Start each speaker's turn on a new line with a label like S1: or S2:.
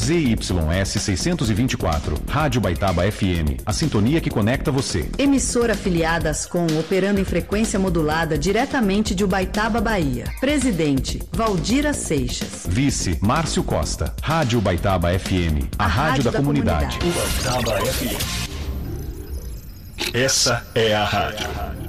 S1: ZYS 624, Rádio Baitaba FM, a sintonia que conecta você.
S2: Emissora afiliada Ascom, operando em frequência modulada diretamente de Ubaitaba, Bahia. Presidente, Valdira Seixas.
S1: Vice, Márcio Costa. Rádio Baitaba FM, a rádio da comunidade.
S3: Baitaba FM. Essa é a rádio.